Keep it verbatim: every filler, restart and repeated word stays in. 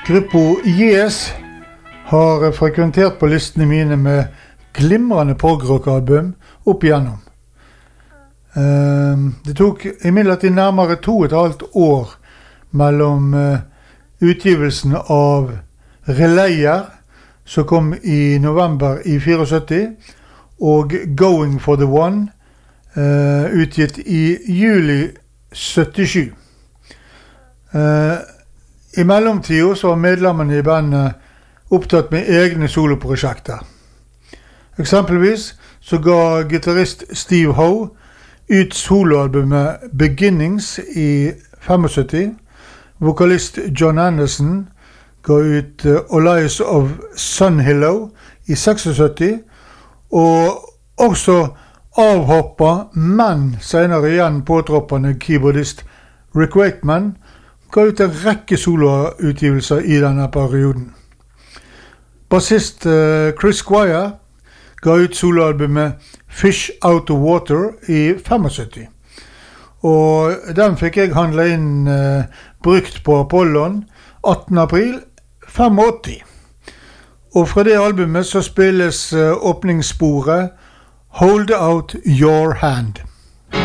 Gruppo Yes har frekventert på listene mine med glimrende prog-rock-album opp igjennom. Det tok imidlertid nærmere to og et halvt år mellom utgivelsen av Relayer, som kom i november i syttifire, og Going for the One, utgitt i juli syttisju. I mellomtiden så var medlemmene i bandet opptatt med egne soloprosjekter. Eksempelvis så ga gitarrist Steve Howe ut soloalbumet Beginnings i syttifem, vokalist John Anderson ga ut Olias of Sunhillow i syttiseks, og også avhoppa, men senere igjen påtroppende keyboardist Rick Wakeman ga ut en rekke soloutgivelser i denne perioden. Bassist Chris Squire ga ut soloalbumet Fish Out of Water i syttifem. Og den fikk jeg handle inn uh, brukt på Apollon attende april åttifem. Og fra det albumet så spilles uh, åpningssporet Hold Out Your Hand.